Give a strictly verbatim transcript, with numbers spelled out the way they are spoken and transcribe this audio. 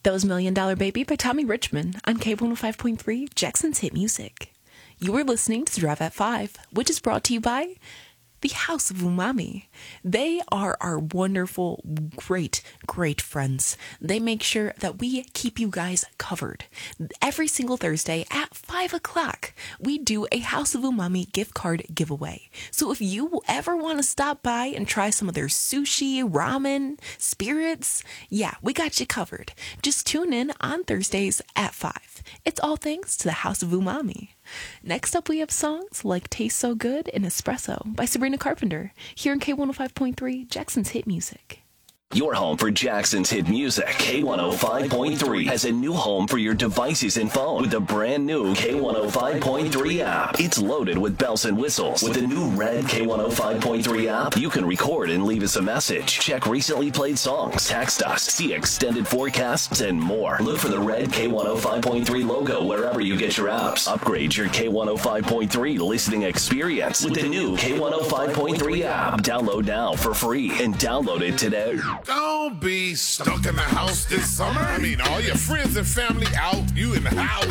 That was Million Dollar Baby by Tommy Richmond on K one oh five point three, Jackson's Hit Music. You were listening to Drive at five, which is brought to you by the House of Umami. They are our wonderful, great, great friends. They make sure that we keep you guys covered. Every single Thursday at five o'clock, we do a House of Umami gift card giveaway. So if you ever want to stop by and try some of their sushi, ramen, spirits, yeah, we got you covered. Just tune in on Thursdays at five. It's all thanks to the House of Umami. Next up, we have songs like Taste So Good and Espresso by Sabrina Carpenter here in K one oh five point three, Jackson's Hit Music. Your home for Jackson's Hit Music. K one oh five point three has a new home for your devices and phone with the brand new K one oh five point three app. It's loaded with bells and whistles. With the new red K one oh five point three app, you can record and leave us a message, check recently played songs, text us, see extended forecasts, and more. Look for the red K one oh five point three logo wherever you get your apps. Upgrade your K one oh five point three listening experience with the new K one oh five point three app. Download now for free and download it today. Don't be stuck in the house this summer. I mean, all your friends and family out, you in the house.